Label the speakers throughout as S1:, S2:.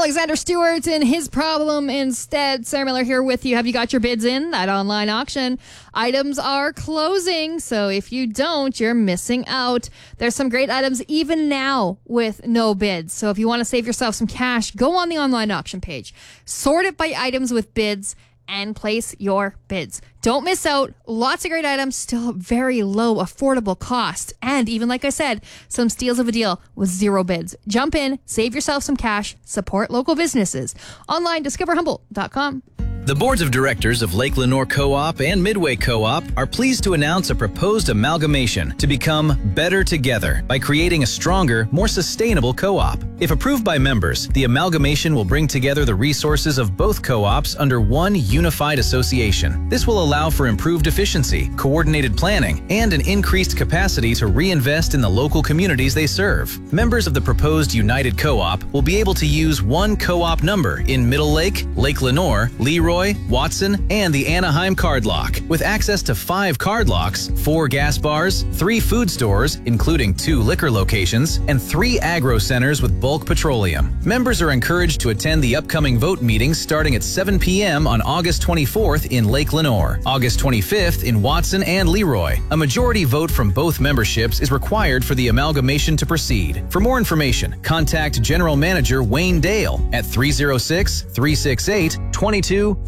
S1: Alexander Stewart and his problem instead. Sarah Miller here with you. Have you got your bids in? That online auction. Items are closing, so if you don't, you're missing out. There's some great items even now with no bids. So if you want to save yourself some cash, go on the online auction page. Sort it by items with bids and place your bids. Don't miss out. Lots of great items, still very low, affordable cost. And even like I said, some steals of a deal with zero bids. Jump in, save yourself some cash, support local businesses. Online, discoverhumboldt.com.
S2: The boards of directors of Lake Lenore Co-op and Midway Co-op are pleased to announce a proposed amalgamation to become Better Together by creating a stronger, more sustainable co-op. If approved by members, the amalgamation will bring together the resources of both co-ops under one unified association. This will allow for improved efficiency, coordinated planning, and an increased capacity to reinvest in the local communities they serve. Members of the proposed United Co-op will be able to use one co-op number in Middle Lake, Lake Lenore, Leroy, Watson, and the Anaheim Card Lock, with access to 5 card locks, 4 gas bars, 3 food stores, including 2 liquor locations, and 3 agro centers with bulk petroleum. Members are encouraged to attend the upcoming vote meetings starting at 7 p.m. on August 24th in Lake Lenore, August 25th in Watson and Leroy. A majority vote from both memberships is required for the amalgamation to proceed. For more information, contact General Manager Wayne Dale at 306-368-2255.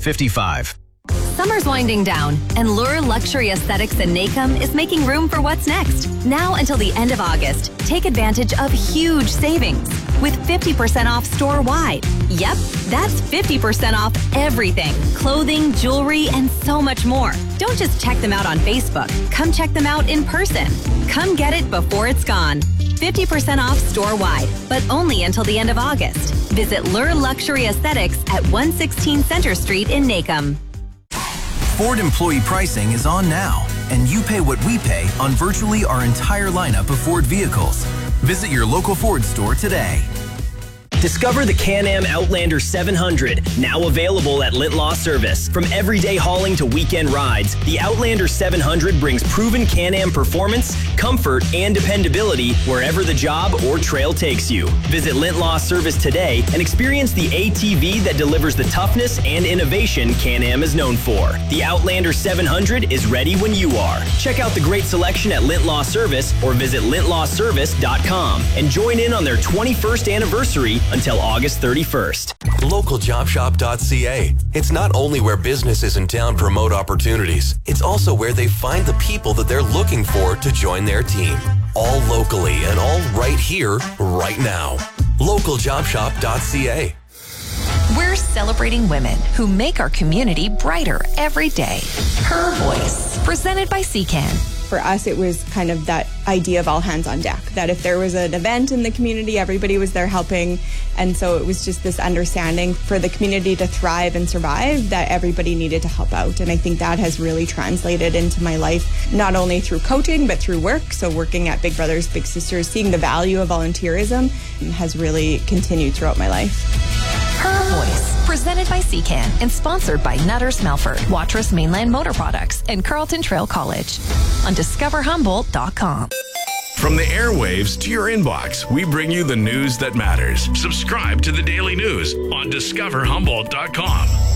S3: Summer's winding down, and Lure Luxury Aesthetics in Nacum is making room for what's next. Now until the end of August, take advantage of huge savings with 50% off store-wide. Yep, that's 50% off everything, clothing, jewelry, and so much more. Don't just check them out on Facebook. Come check them out in person. Come get it before it's gone. 50% off store-wide, but only until the end of August. Visit Lure Luxury Aesthetics at 116 Center Street in Nacum.
S4: Ford employee pricing is on now, and you pay what we pay on virtually our entire lineup of Ford vehicles. Visit your local Ford store today.
S5: Discover the Can-Am Outlander 700, now available at Lintlaw Service. From everyday hauling to weekend rides, the Outlander 700 brings proven Can-Am performance, comfort, and dependability wherever the job or trail takes you. Visit Lintlaw Service today and experience the ATV that delivers the toughness and innovation Can-Am is known for. The Outlander 700 is ready when you are. Check out the great selection at Lintlaw Service or visit lintlawservice.com and join in on their 21st anniversary until August 31st.
S6: LocalJobShop.ca. It's not only where businesses in town promote opportunities, it's also where they find the people that they're looking for to join their team. All locally and all right here, right now. LocalJobShop.ca.
S7: We're celebrating women who make our community brighter every day. Her Voice, presented by CCAN.
S8: For us, it was kind of that idea of all hands on deck, that if there was an event in the community, everybody was there helping. And so it was just this understanding for the community to thrive and survive that everybody needed to help out. And I think that has really translated into my life, not only through coaching, but through work. So working at Big Brothers Big Sisters, seeing the value of volunteerism has really continued throughout my life.
S7: Her Voice, presented by CCAN and sponsored by Nutters Melford, Watrous Mainland Motor Products, and Carlton Trail College on discoverhumboldt.com.
S9: From the airwaves to your inbox, we bring you the news that matters. Subscribe to the Daily News on discoverhumboldt.com.